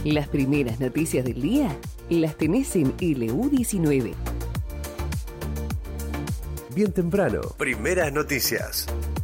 Las primeras noticias del día las tenés en LU19. Bien temprano, primeras noticias.